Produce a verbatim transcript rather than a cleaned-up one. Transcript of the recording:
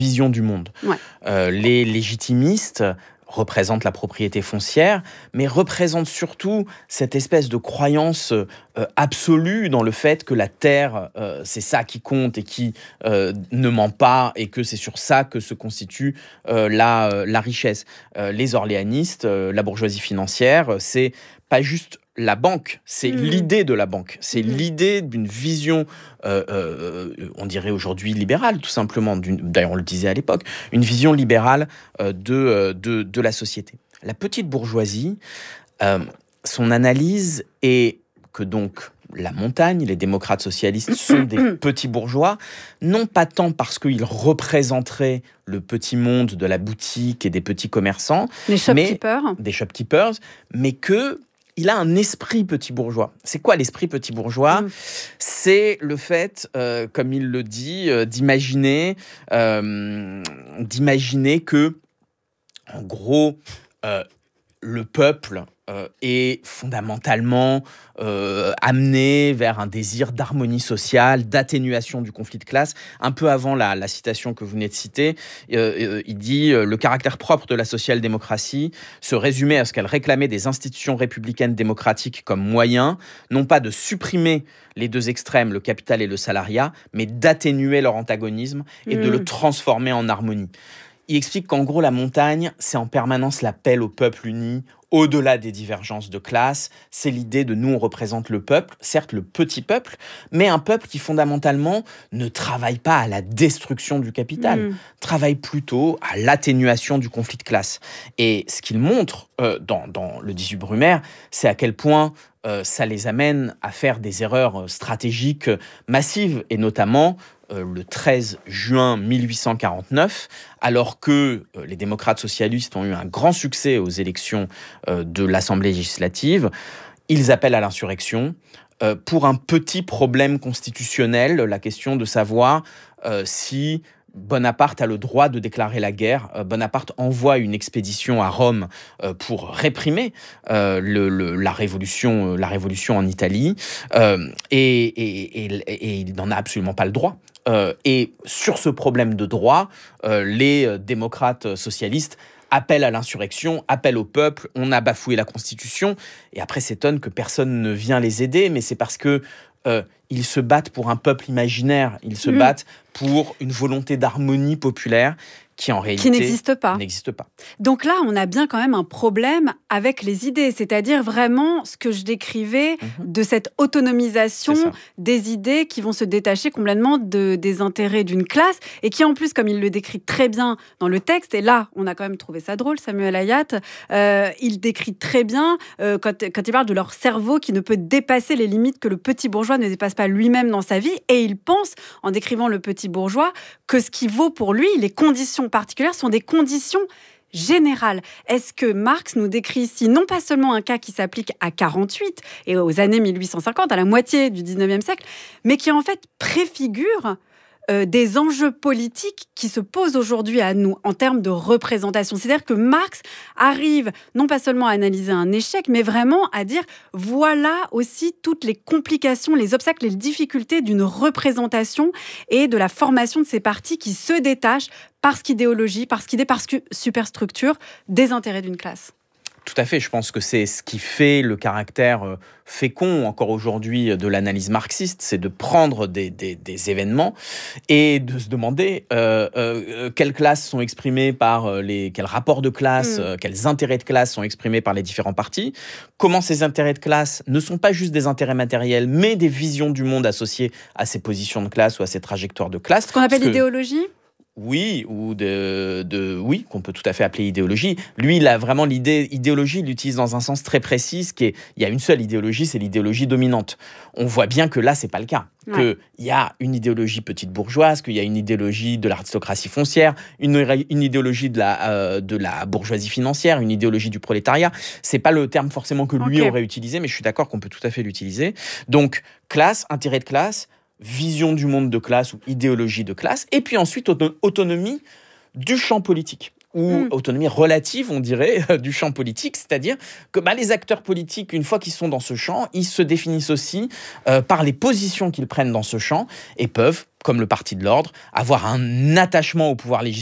vision du monde. Ouais. Euh, les légitimistes représentent la propriété foncière, mais représentent surtout cette espèce de croyance euh, absolue dans le fait que la terre, euh, c'est ça qui compte et qui euh, ne ment pas, et que c'est sur ça que se constitue euh, la, euh, la richesse. Euh, les orléanistes, euh, la bourgeoisie financière, c'est pas juste la banque, c'est Mmh. l'idée de la banque, c'est Mmh. l'idée d'une vision, euh, euh, on dirait aujourd'hui libérale, tout simplement, d'une, d'ailleurs on le disait à l'époque, une vision libérale euh, de, euh, de, de la société. La petite bourgeoisie, euh, son analyse est que donc la montagne, les démocrates socialistes sont des petits bourgeois, non pas tant parce qu'ils représenteraient le petit monde de la boutique et des petits commerçants, Les mais shopkeepers. des shopkeepers, mais que il a un esprit petit bourgeois. C'est quoi l'esprit petit bourgeois ? Mm. C'est le fait, euh, comme il le dit, euh, d'imaginer, euh, d'imaginer que, en gros, euh, le peuple euh, est fondamentalement euh, amené vers un désir d'harmonie sociale, d'atténuation du conflit de classe. Un peu avant la, la citation que vous venez de citer, euh, euh, il dit euh, « Le caractère propre de la social-démocratie se résumait à ce qu'elle réclamait des institutions républicaines démocratiques comme moyen, non pas de supprimer les deux extrêmes, le capital et le salariat, mais d'atténuer leur antagonisme et Mm. de le transformer en harmonie. » Il explique qu'en gros, la montagne, c'est en permanence l'appel au peuple uni, au-delà des divergences de classe. C'est l'idée de nous, on représente le peuple, certes le petit peuple, mais un peuple qui fondamentalement ne travaille pas à la destruction du capital, Mm. travaille plutôt à l'atténuation du conflit de classe. Et ce qu'il montre euh, dans, dans le dix-huit Brumaire, c'est à quel point euh, ça les amène à faire des erreurs stratégiques massives, et notamment euh, le treize juin mille huit cent quarante-neuf, alors que euh, les démocrates socialistes ont eu un grand succès aux élections euh, de l'Assemblée législative, ils appellent à l'insurrection euh, pour un petit problème constitutionnel, la question de savoir euh, si Bonaparte a le droit de déclarer la guerre. Euh, Bonaparte envoie une expédition à Rome euh, pour réprimer euh, le, le, la, révolution, euh, la révolution en Italie, euh, et, et, et, et il n'en a absolument pas le droit. Euh, et sur ce problème de droit, euh, les euh, démocrates socialistes appellent à l'insurrection, appellent au peuple, on a bafoué la Constitution, et après s'étonnent que personne ne vient les aider, mais c'est parce que euh, ils se battent pour un peuple imaginaire, ils se Mm. battent pour une volonté d'harmonie populaire qui en réalité Qui n'existe pas. n'existe pas. Donc là, on a bien quand même un problème avec les idées, c'est-à-dire vraiment ce que je décrivais Mhm. de cette autonomisation C'est ça. des idées qui vont se détacher complètement de, des intérêts d'une classe et qui en plus, comme il le décrit très bien dans le texte, et là, on a quand même trouvé ça drôle, Samuel Hayat, euh, il décrit très bien euh, quand, quand il parle de leur cerveau qui ne peut dépasser les limites que le petit bourgeois ne dépasse pas lui-même dans sa vie, et il pense, en décrivant le petit bourgeois, que ce qui vaut pour lui, les conditions particulières sont des conditions générales. Est-ce que Marx nous décrit ici non pas seulement un cas qui s'applique à quarante-huit et aux années mille huit cent cinquante, à la moitié du dix-neuvième siècle, mais qui en fait préfigure euh, des enjeux politiques qui se posent aujourd'hui à nous en termes de représentation. C'est-à-dire que Marx arrive non pas seulement à analyser un échec, mais vraiment à dire voilà aussi toutes les complications, les obstacles, les difficultés d'une représentation et de la formation de ces partis qui se détachent parce qu'idéologie, parce qu'idée, parce que superstructure des intérêts d'une classe. Tout à fait, je pense que c'est ce qui fait le caractère euh, fécond encore aujourd'hui de l'analyse marxiste, c'est de prendre des, des, des événements et de se demander euh, euh, quelles classes sont exprimées par euh, les... quels rapports de classe, Mm. euh, quels intérêts de classe sont exprimés par les différents partis, comment ces intérêts de classe ne sont pas juste des intérêts matériels, mais des visions du monde associées à ces positions de classe ou à ces trajectoires de classe. Ce qu'on appelle Parce que- l'idéologie. Oui, ou de, de oui, qu'on peut tout à fait appeler idéologie. Lui, il a vraiment l'idée, idéologie, il l'utilise dans un sens très précis, qui est, il y a une seule idéologie, c'est l'idéologie dominante. On voit bien que là, c'est pas le cas. Ouais. Qu'il y a une idéologie petite bourgeoise, qu'il y a une idéologie de l'aristocratie foncière, une, une idéologie de la, euh, de la bourgeoisie financière, une idéologie du prolétariat. C'est pas le terme forcément que lui Ok. aurait utilisé, mais je suis d'accord qu'on peut tout à fait l'utiliser. Donc, classe, intérêt de classe, vision du monde de classe ou idéologie de classe, et puis ensuite auto- autonomie du champ politique. ou Mmh. autonomie relative, on dirait, euh, du champ politique, c'est-à-dire que bah, les acteurs politiques, une fois qu'ils sont dans ce champ, ils se définissent aussi euh, par les positions qu'ils prennent dans ce champ et peuvent, comme le Parti de l'Ordre, avoir un attachement au pouvoir législatif